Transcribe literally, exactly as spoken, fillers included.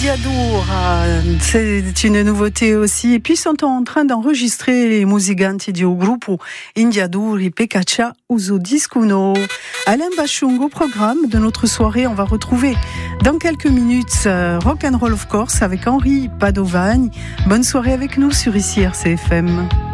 Indiadour, c'est une nouveauté aussi. Et puis, ils sont en train d'enregistrer les musicanti du groupe Indiadour et Pekacha Uso Discuno. Alain Bachung au programme de notre soirée. On va retrouver dans quelques minutes Rock and Roll of Course avec Henri Padovagne. Bonne soirée avec nous sur I C I R C F M.